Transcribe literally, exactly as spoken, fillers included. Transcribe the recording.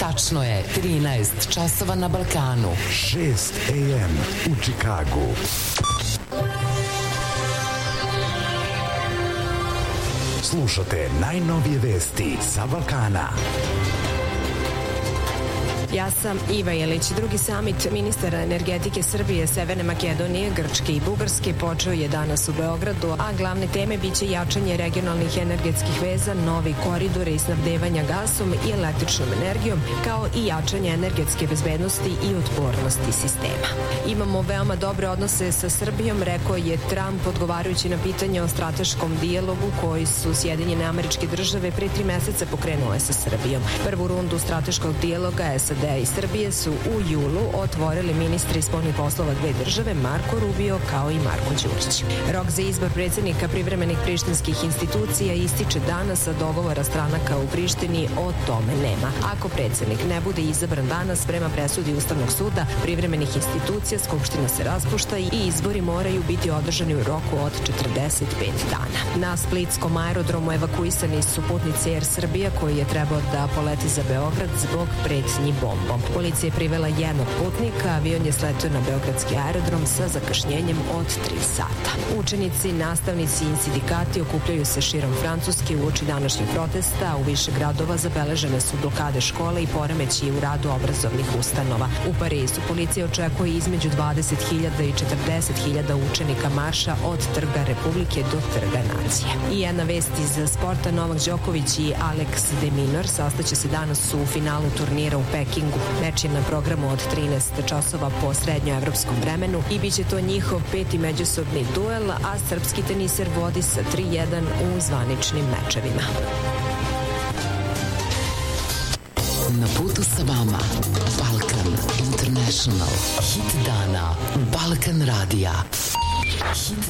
Tačno je trinaest časova na Balkanu. šest a m u Čikagu. Slušate najnovije vesti sa Balkana. Ja sam Iva Jelić. Drugi samit ministara energetike Srbije, Severne Makedonije, Grčke i Bugarske počeo je danas u Beogradu, a glavne teme biće jačanje regionalnih energetskih veza, novi koridore i snabdevanja gasom i električnom energijom, kao i jačanje energetske bezbednosti i otpornosti sistema. Imamo veoma dobre odnose sa Srbijom, rekao je Trump odgovarajući na pitanje o strateškom dijalogu koji su Sjedinjene Američke Države pre tri meseca pokrenule sa Srbijom. Prvu rundu strateškog dijaloga S A D i Srbije su u julu otvorili ministri spoljnih poslova dve države Marko Rubio kao i Marko Đurić. Rok za izbor predsjednika privremenih prištinskih institucija ističe danas, a dogovora stranaka u Prištini o tome nema. Ako predsjednik ne bude izabran danas prema presudi Ustavnog suda privremenih institucija, Skupština se raspušta i izbori moraju biti održani u roku od četrdeset pet dana. Na splitskom aerodromu evakuisani su putnici Air Srbija koji je trebao da poleti za Beograd zbog pretnji bombom. Policija je privela jednog putnika, avion je sletio na beogradski aerodrom sa zakašnjenjem od tri sata. Učenici, nastavnici i sindikati okupljaju se širom Francuske uoči današnjeg protesta. U više gradova zabeležene su blokade škole i poremeći u radu obrazovnih ustanova. U Parizu policija očekuje između dvadeset hiljada i četrdeset hiljada učenika marša od Trga Republike do Trga nacije. I jedna vest iz sporta, Novak Đoković i Alex de Minaur sastaće se danas u finalu turnira u Pekingu. Meč je na programu od trinaest časova po srednjoevropskom vremenu i bit će to njihov peti međusobni duel, a srpski teniser vodi sa tri jedan u zvaničnim mečevima. Na putu sa vama Balkan International. Hit dana Balkan radija. Hit